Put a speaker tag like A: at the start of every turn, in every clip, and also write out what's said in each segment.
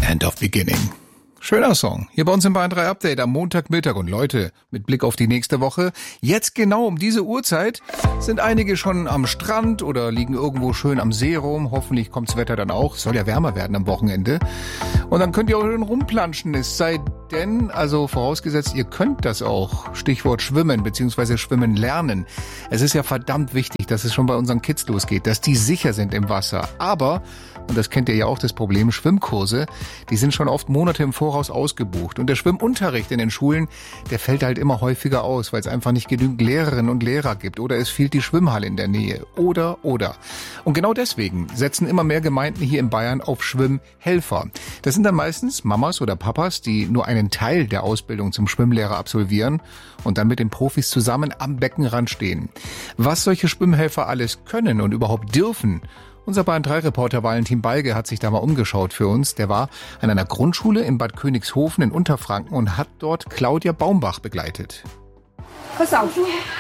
A: End of Beginning. Schöner Song. Hier bei uns im Bayern 3 Update am Montagmittag. Und Leute, mit Blick auf die nächste Woche, jetzt genau um diese Uhrzeit sind einige schon am Strand oder liegen irgendwo schön am See rum. Hoffentlich kommt's Wetter dann auch. Soll ja wärmer werden am Wochenende. Und dann könnt ihr auch schön rumplanschen. Es sei denn, also vorausgesetzt, ihr könnt das auch. Stichwort Schwimmen bzw. Schwimmen lernen. Es ist ja verdammt wichtig, dass es schon bei unseren Kids losgeht, dass die sicher sind im Wasser. Aber, und das kennt ihr ja auch das Problem, Schwimmkurse, die sind schon oft Monate im Voraus ausgebucht. Und der Schwimmunterricht in den Schulen, der fällt halt immer häufiger aus, weil es einfach nicht genügend Lehrerinnen und Lehrer gibt. Oder es fehlt die Schwimmhalle in der Nähe. Oder. Und genau deswegen setzen immer mehr Gemeinden hier in Bayern auf Schwimmhelfer. Das sind dann meistens Mamas oder Papas, die nur einen Teil der Ausbildung zum Schwimmlehrer absolvieren und dann mit den Profis zusammen am Beckenrand stehen. Was solche Schwimmhelfer alles können und überhaupt dürfen, unser Bayern 3-Reporter Valentin Balge hat sich da mal umgeschaut für uns. Der war an einer Grundschule in Bad Königshofen in Unterfranken und hat dort Claudia Baumbach begleitet.
B: Pass auf,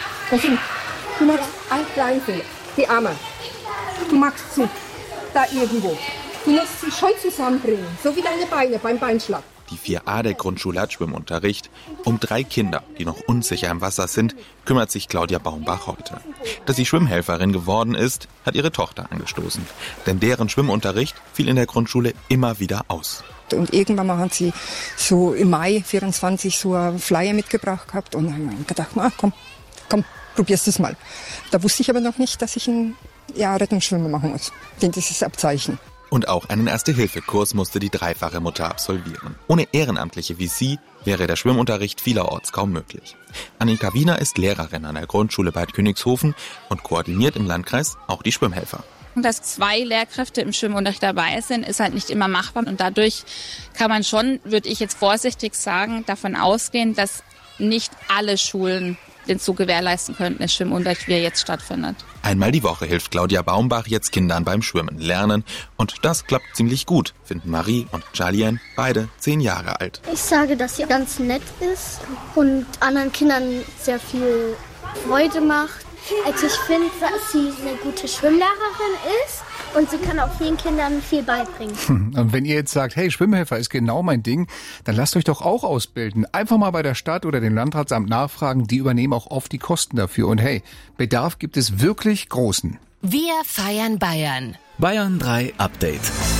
B: du machst einen kleinen Fehler, die Arme. Du machst sie da irgendwo. Du musst sie schon zusammenbringen, so wie deine Beine beim Beinschlag.
C: Die 4a der Grundschule hat Schwimmunterricht. Um 3 Kinder, die noch unsicher im Wasser sind, kümmert sich Claudia Baumbach heute. Dass sie Schwimmhelferin geworden ist, hat ihre Tochter angestoßen. Denn deren Schwimmunterricht fiel in der Grundschule immer wieder aus.
B: Und irgendwann mal hat sie so im Mai 24 so einen Flyer mitgebracht gehabt und dann haben wir gedacht, na, komm, probierst es mal. Da wusste ich aber noch nicht, dass ich ein Jahr Rettungsschwimmer machen muss. Denn das ist Abzeichen.
C: Und auch einen Erste-Hilfe-Kurs musste die dreifache Mutter absolvieren. Ohne Ehrenamtliche wie sie wäre der Schwimmunterricht vielerorts kaum möglich. Annika Wiener ist Lehrerin an der Grundschule Bad Königshofen und koordiniert im Landkreis auch die Schwimmhelfer.
D: Dass 2 Lehrkräfte im Schwimmunterricht dabei sind, ist halt nicht immer machbar. Und dadurch kann man schon, würde ich jetzt vorsichtig sagen, davon ausgehen, dass nicht alle Schulen den so gewährleisten könnten, der Schwimmunterricht, wie er jetzt stattfindet.
C: Einmal die Woche hilft Claudia Baumbach jetzt Kindern beim Schwimmen lernen. Und das klappt ziemlich gut, finden Marie und Jalien, beide 10 Jahre alt.
E: Ich sage, dass sie ganz nett ist und anderen Kindern sehr viel Freude macht. Also ich finde, dass sie eine gute Schwimmlehrerin ist und sie kann auch vielen Kindern viel beibringen.
A: Und wenn ihr jetzt sagt, hey, Schwimmhelfer ist genau mein Ding, dann lasst euch doch auch ausbilden. Einfach mal bei der Stadt oder dem Landratsamt nachfragen, die übernehmen auch oft die Kosten dafür. Und hey, Bedarf gibt es wirklich großen.
F: Wir feiern Bayern.
G: Bayern 3 Update.